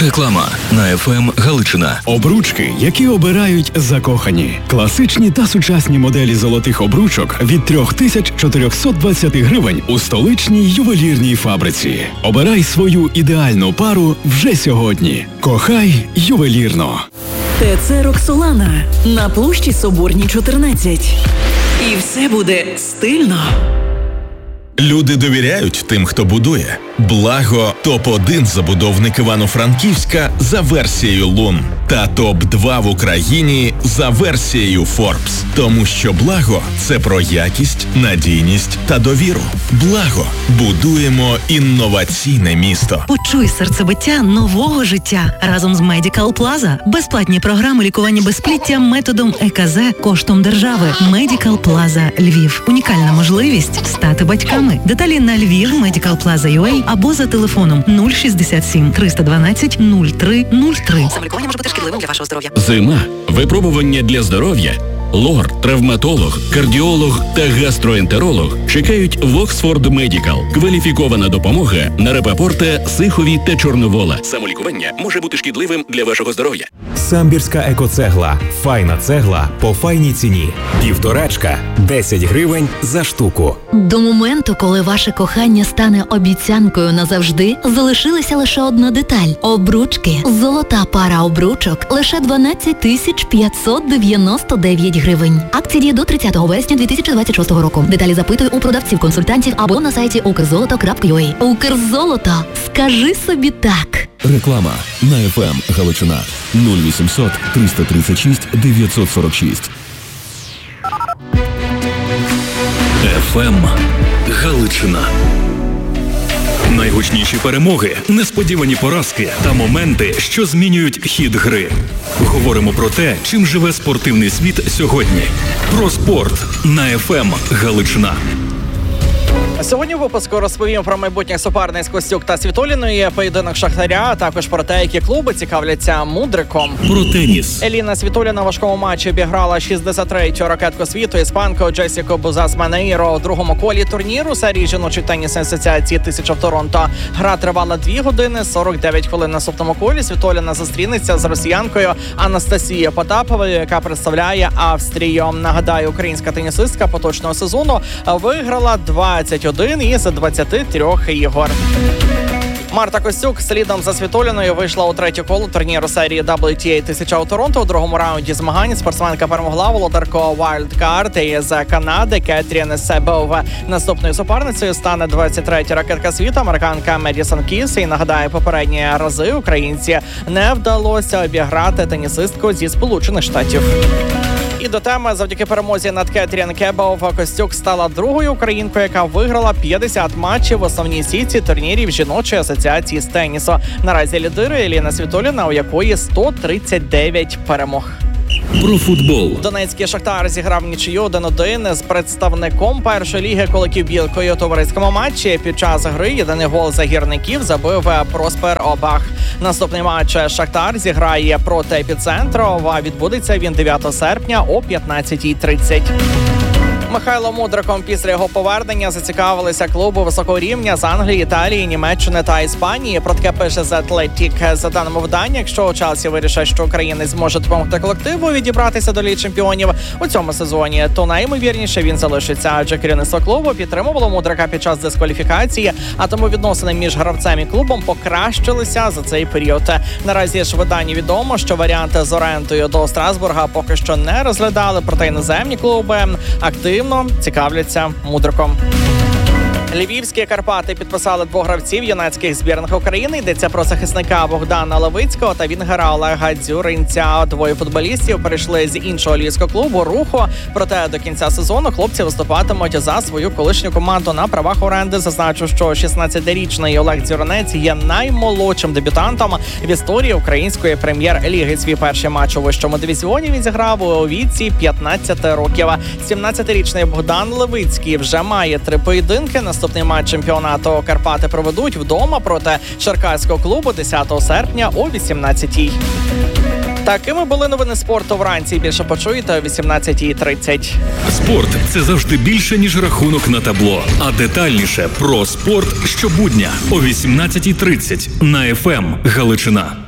Реклама на ФМ Галичина. Обручки, які обирають закохані. Класичні та сучасні моделі золотих обручок від 3420 гривень у столичній ювелірній фабриці. Обирай свою ідеальну пару вже сьогодні. Кохай ювелірно. ТЦ «Роксолана» на площі Соборній, 14. І все буде стильно. Люди довіряють тим, хто будує. Благо – топ-1 забудовник Івано-Франківська за версією Лун та топ-2 в Україні за версією Forbes. Тому що Благо – це про якість, надійність та довіру. Благо – будуємо інноваційне місто. Почуй серцебиття нового життя разом з Medical Plaza. Безплатні програми лікування безпліття методом ЕКЗ коштом держави. Medical Plaza Львів. Унікальна можливість стати батьками. Деталі на Львів Medical Plaza UA або за телефоном 067 312 0303. Самолікування може бути шкідливим для вашого здоров'я. Зима. Випробування для здоров'я. Лор, травматолог, кардіолог та гастроентеролог чекають в Оксфорд Медікал. Кваліфікована допомога на Рапапорта, Сихові та Чорновола. Самолікування може бути шкідливим для вашого здоров'я. Самбірська екоцегла. Файна цегла по файній ціні. Півторачка – 10 гривень за штуку. До моменту, коли ваше кохання стане обіцянкою назавжди, залишилася лише одна деталь – обручки. Золота пара обручок – лише 12 599 гривень. Акція діє до 30 вересня 2026 року. Деталі запитуй у продавців-консультантів або на сайті ukrzoloto.ua. Укрзолото. Скажи собі так. Реклама на ФМ Галичина. 0800 336 946. ФМ Галичина. Найгучніші перемоги, несподівані поразки та моменти, що змінюють хід гри. Говоримо про те, чим живе спортивний світ сьогодні. Про спорт на ФМ Галичина. Сьогодні в випуску розповім про майбутніх суперниць Костюк та Світоліної, поєдинок Шахтаря, а також про те, які клуби цікавляться Мудриком. Про теніс. Еліна Світоліна в важкому матчі обіграла 63-ю ракетку світу іспанку Джесіку Бузас-Менеїро у другому колі турніру серії жіночої тенісної асоціації 1000 в Торонто. Гра тривала 2 години 49 хвилин. На наступному колі Світоліна зустрінеться з росіянкою Анастасією Потаповою, яка представляє Австрію. Нагадаю, українська тенісистка поточного сезону виграла 21 із 23 ігор. Марта Костюк слідом за Світоліною вийшла у третє коло турніру серії WTA 1000 у Торонто. У другому раунді змагань спортсменка перемогла володарку Wildcard із Канади Кетрін Себов. Наступною суперницею стане 23-я ракетка світу, американка Медісон Кіс. І нагадаю, попередні рази українці не вдалося обіграти тенісистку зі Сполучених Штатів. І до теми, завдяки перемозі над Кетрін Кебов, Костюк стала другою українкою, яка виграла 50 матчів в основній сітці турнірів жіночої асоціації з тенісу. Наразі лідирує Еліна Світоліна, у якої 139 перемог. Про футбол. Донецький Шахтар зіграв нічию 1-1 з представником першої ліги Куликів Білкою у товариському матчі. Під час гри єдиний гол за гірників забив Проспер Обах. Наступний матч Шахтар зіграє проти Епіцентру. Відбудеться він 9 серпня о 15:30. Михайлом Мудриком після його повернення зацікавилися клуби високого рівня з Англії, Італії, Німеччини та Іспанії. Про таке пише The Athletic. За даними видання, якщо Челсі вирішить, що українець зможе допомогти колективу відібратися до Ліги чемпіонів у цьому сезоні, то найімовірніше він залишиться. Адже керівництво клубу підтримувало Мудрика під час дискваліфікації, а тому відносини між гравцем і клубом покращилися за цей період. Наразі ж виданню відомо, що варіанти з орендою до Страсбурга поки що не розглядали, проте іноземні клуби активно цікавляться Мудриком. Львівські Карпати підписали 2 гравців юнацьких збірних України. Йдеться про захисника Богдана Левицького та вінгера Олега Дзюринця. 2 футболістів перейшли з іншого львівського клубу «Руху». Проте до кінця сезону хлопці виступатимуть за свою колишню команду на правах оренди. Зазначу, що 16-річний Олег Дзюринець є наймолодшим дебютантом в історії української прем'єр-ліги. Свій перший матч у вищому дивізіоні він зіграв у віці 15 років. 17-річний Богдан Левицький вже має 3 поєдинки. Наступний матч чемпіонату Карпати проведуть вдома проти Черкаського клубу 10 серпня о 18:00. Такими були новини спорту вранці. Більше почуєте о 18:30. Спорт – це завжди більше, ніж рахунок на табло. А детальніше про спорт щобудня о 18:30 на ФМ Галичина.